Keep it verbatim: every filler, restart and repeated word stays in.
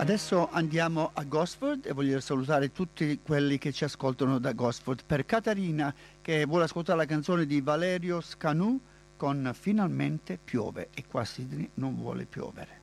Adesso andiamo a Gosford e voglio salutare tutti quelli che ci ascoltano da Gosford. Per Caterina, che vuole ascoltare la canzone di Valerio Scanu con Finalmente piove, e qua a Sydney non vuole piovere.